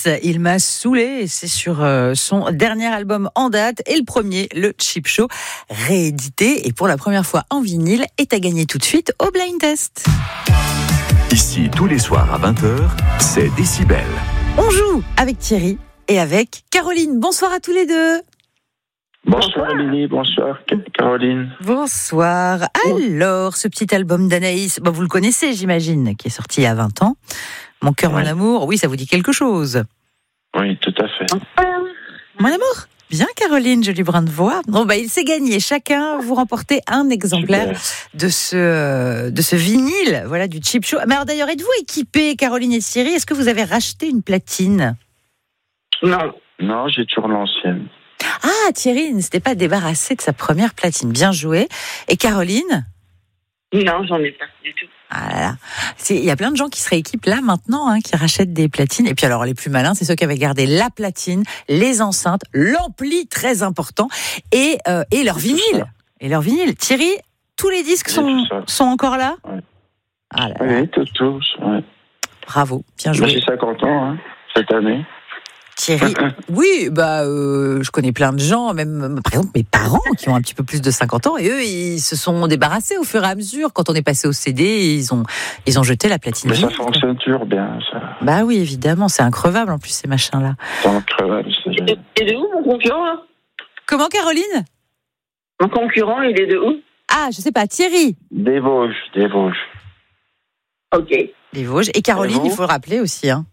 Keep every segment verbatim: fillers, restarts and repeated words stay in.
Anaïs, il m'a saoulé. C'est sur euh, son dernier album en date et le premier, le Cheap Show, réédité et pour la première fois en vinyle, est à gagner tout de suite au Blind Test. Ici, tous les soirs à vingt heures, c'est Décibel. On joue avec Thierry et avec Caroline. Bonsoir à tous les deux. Bonsoir Lily, bonsoir Caroline. Bonsoir. Alors, ce petit album d'Anaïs, bah, vous le connaissez, j'imagine, qui est sorti il y a vingt ans. Mon cœur, Oui. mon amour. Oui, ça vous dit quelque chose. Oui, tout à fait. Mon amour. Bien, Caroline, jolie brin de voix. Bon, bah, il s'est gagné. Chacun, vous remportez un exemplaire Super. de ce, de ce vinyle, voilà, du Cheap Show. Mais alors, d'ailleurs, êtes-vous équipés, Caroline et Thierry? Est-ce que vous avez racheté une platine? Non, non, j'ai toujours l'ancienne. Ah, Thierry ne s'était pas débarrassé de sa première platine. Bien joué. Et Caroline? Non, j'en ai pas du tout. Ah là là. C'est- Il y a plein de gens qui se rééquipent là maintenant, hein, qui rachètent des platines. Et puis alors, les plus malins, c'est ceux qui avaient gardé la platine, les enceintes, l'ampli très important, et, euh, et leur vinyle. Et leur vinyle. Thierry, tous les disques J'ai sont, tout ça. sont encore là? Ouais. Ah là là. Oui, tout, tout. Ouais. Bravo, bien Moi, joué. j'ai cinquante ans, hein, cette année. Thierry, oui, bah, euh, je connais plein de gens, même par exemple mes parents qui ont un petit peu plus de cinquante ans, et eux, ils se sont débarrassés au fur et à mesure. Quand on est passé au C D, ils ont, ils ont jeté la platine. Mais ça vinyle, quoi. fonctionne toujours bien, ça. Bah oui, évidemment, c'est increvable en plus ces machins-là. C'est incroyable. c'est- Et de, et de où mon concurrent là? Comment, Caroline? Mon concurrent, il est de où? Ah, je sais pas, Thierry, Des Vosges, des Vosges. Ok. les Vosges, et Caroline, Et vous il faut le rappeler aussi, hein.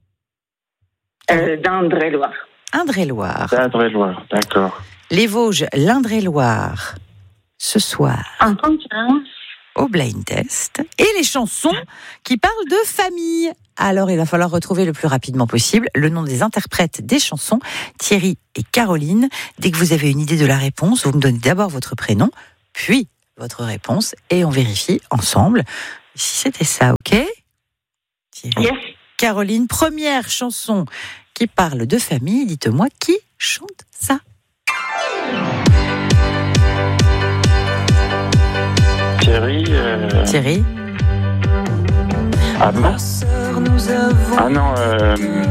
Euh, D'Indre-et-Loire. Indre-et-Loire. D'Indre-et-Loire, d'accord. Les Vosges, l'Indre-et-Loire, ce soir, Un concurrent. au Blind Test, et les chansons qui parlent de famille. Alors, il va falloir retrouver le plus rapidement possible le nom des interprètes des chansons, Thierry et Caroline. Dès que vous avez une idée de la réponse, vous me donnez d'abord votre prénom, puis votre réponse, et on vérifie ensemble si c'était ça, ok? Thierry, Yes. Caroline, première chanson qui parle de famille, dites-moi qui chante ça? Thierry, euh... Thierry? ah non Ah non, euh...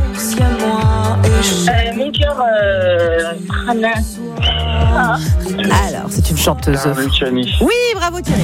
Euh, mon cœur, euh, Rana. Ah. Alors, c'est une chanteuse. Luciani. Oui, bravo Thierry.